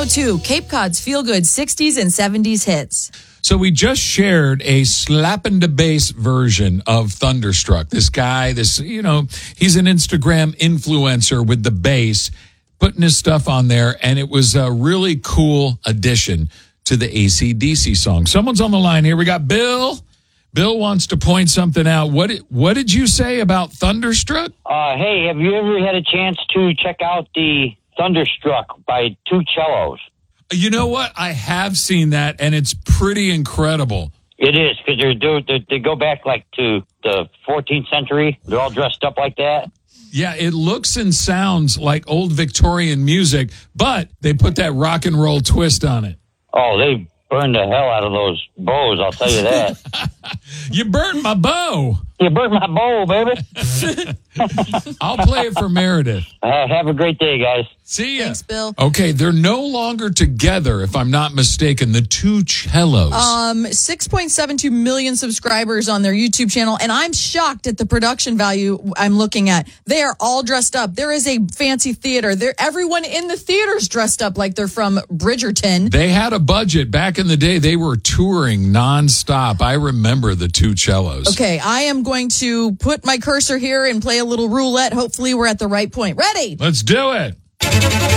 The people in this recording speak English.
102, Cape Cod's feel-good 60s and 70s hits. So we just shared a slapping the bass version of Thunderstruck. This guy, he's an Instagram influencer with the bass, putting his stuff on there, and it was a really cool addition to the AC/DC song. Someone's on the line here. We got Bill. Bill wants to point something out. What did you say about Thunderstruck? Hey, have you ever had a chance to check out the Thunderstruck by Two Cellos? You know what? I have seen that, and it's pretty incredible. It is, because they go back like to the 14th century. They're all dressed up like that. Yeah, it looks and sounds like old Victorian music, but they put that rock and roll twist on it. Oh, they burned the hell out of those bows, I'll tell you that. You burned my bow. You burned my bow, baby. I'll play it for Meredith. Have a great day, guys. See ya. Thanks, Bill. Okay, they're no longer together, if I'm not mistaken, the Two Cellos. 6.72 million subscribers on their YouTube channel, and I'm shocked at the production value I'm looking at. They are all dressed up. There is a fancy theater. Everyone in the theater's dressed up like they're from Bridgerton. They had a budget. Back in the day, they were touring nonstop. I remember the Two Cellos. Okay, I am going to put my cursor here and play a little roulette. Hopefully we're at the right point. Ready? Let's do it.